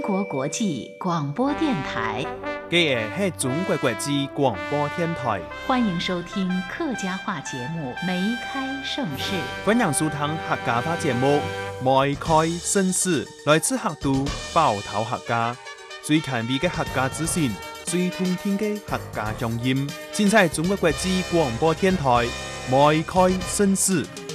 国国际广播电台， 这个是中国国际广播电台， 欢迎收听客家话节目《梅开盛世》。 欢迎收听客家话节目《梅开盛世》，来自客都包头客家，最前卫的客家资讯，最通天的客家乡音，尽在中国国际广播电台《梅开盛世》。